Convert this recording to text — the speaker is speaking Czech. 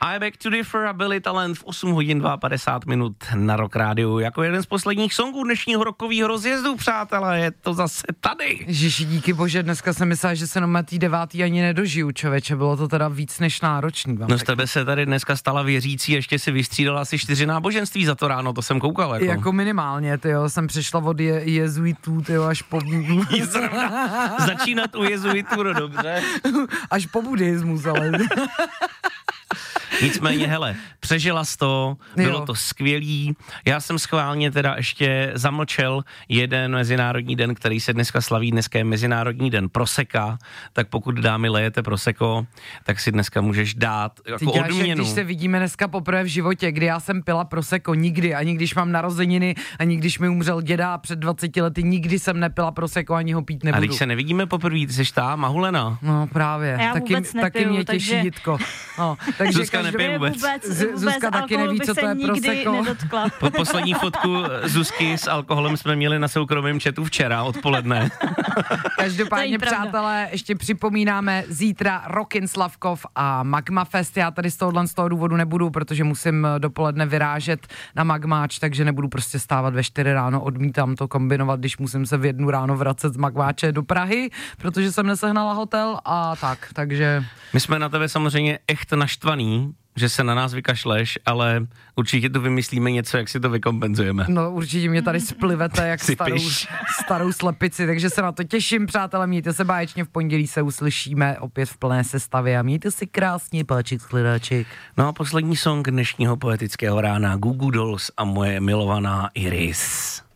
I beg to differ a Billy Talent v 8 hodin 52 minut na Rock Rádiu. Jako jeden z posledních songů dnešního rockového rozjezdu, přátelé, je to zase tady. Ježiši, díky bože, dneska jsem myslela, že se na tý 9. ani nedožiju, člověče, bylo to teda víc než náročný. No z tebe se tady dneska stala věřící, ještě si vystřídala asi 4 náboženství za to ráno, to jsem koukal. Jako minimálně, tyjo, jsem přešla od jezuitů, tyjo, až po... Začínat u jezuitů, no dobře. Až po buddhismus, ale... Nicméně, hele, přežila jsi to, bylo to skvělý. Já jsem schválně teda ještě zamlčel jeden mezinárodní den, který se dneska slaví, dneska je Mezinárodní den Prosecca, tak pokud dámy lejete Prosecco, tak si dneska můžeš dát jako odměnu. Když se vidíme dneska poprvé v životě, kdy já jsem pila Prosecco, nikdy, ani když mám narozeniny, ani když mi umřel děda před 20 lety, nikdy jsem nepila Prosecco, ani ho pít nebudu. A když se nevidíme poprvé, ty jsi ta mahulena. No právě, taky mě těší Jitko. No, takže Zuzka nepije vůbec. Zuzka taky neví, co to je Prosecco. Poslední fotku Zuzky s alkoholem jsme měli na soukromém chatu včera odpoledne. Každopádně, přátelé, ještě připomínáme zítra Rockin' Slavkov a Magma Fest. Já tady z toho důvodu nebudu, protože musím dopoledne vyrážet na Magmáč, takže nebudu prostě stávat ve 4 ráno, odmítám to kombinovat, když musím se v 1 ráno vracet z Magmáče do Prahy, protože jsem nesehnala hotel a tak, takže... My jsme na tebe samozřejmě echt naštvaný, že se na nás vykašleš, ale určitě tu vymyslíme něco, jak si to vykompenzujeme. No určitě mě tady splivete jak starou slepici, takže se na to těším, přátelé, mějte se báječně, v pondělí se uslyšíme opět v plné sestavě a mějte si krásně, páčik skledáček. No a poslední song dnešního poetického rána, Goo Goo Dolls a moje milovaná Iris.